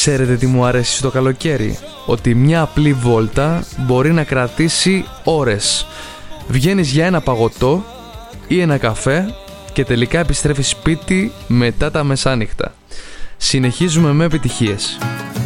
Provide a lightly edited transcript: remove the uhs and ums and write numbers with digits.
Ξέρετε τι μου αρέσει στο καλοκαίρι? Ότι μια απλή βόλτα μπορεί να κρατήσει ώρες. Βγαίνεις για ένα παγωτό ή ένα καφέ και τελικά επιστρέφεις σπίτι μετά τα μεσάνυχτα. Συνεχίζουμε με επιτυχίες.